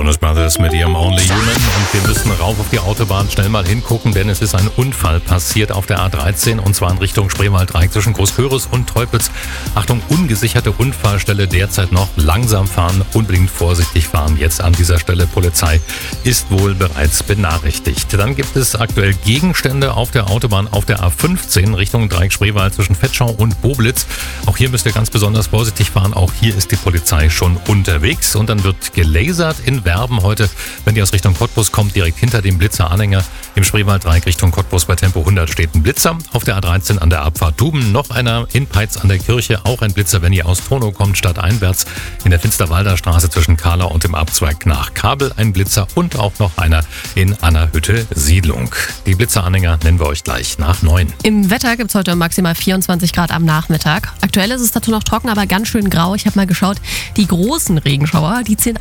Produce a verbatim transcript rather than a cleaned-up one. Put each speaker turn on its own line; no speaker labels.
Jonas Brothers mit ihrem Only Human. Und wir müssen rauf auf die Autobahn schnell mal hingucken, denn es ist ein Unfall passiert auf der A dreizehn und zwar in Richtung Spreewald-Dreieck zwischen Großköris und Teupitz. Achtung, ungesicherte Unfallstelle, derzeit noch langsam fahren, unbedingt vorsichtig fahren. Jetzt an dieser Stelle, Polizei ist wohl bereits benachrichtigt. Dann gibt es aktuell Gegenstände auf der Autobahn auf der A fünfzehn Richtung Dreieck Spreewald zwischen Vetschau und Boblitz. Auch hier müsst ihr ganz besonders vorsichtig fahren. Auch hier ist die Polizei schon unterwegs und dann wird gelasert in Werben heute, wenn ihr aus Richtung Cottbus kommt, direkt hinter dem Blitzer-Anhänger. Im Spreewald-Dreieck Richtung Cottbus bei Tempo hundert steht ein Blitzer. Auf der A dreizehn an der Abfahrt Duben noch einer, in Peitz an der Kirche auch ein Blitzer, wenn ihr aus Tono kommt, stadteinwärts. In der Finsterwalder Straße zwischen Kahlau und dem Abzweig nach Kabel ein Blitzer und auch noch einer in Annerhütte Siedlung. Die Blitzer-Anhänger nennen wir euch gleich nach neun.
Im Wetter gibt es heute maximal vierundzwanzig Grad am Nachmittag. Aktuell ist es dazu noch trocken, aber ganz schön grau. Ich habe mal geschaut, die großen Regenschauer, die ziehen